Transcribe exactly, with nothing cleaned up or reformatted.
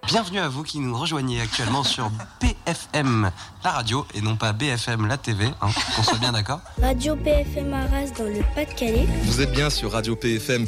Bienvenue à vous qui nous rejoignez actuellement sur B F M, la radio, et non pas B F M, la T V, hein, qu'on soit bien d'accord. Radio P F M Arras dans le Pas-de-Calais. Vous êtes bien sur Radio P F M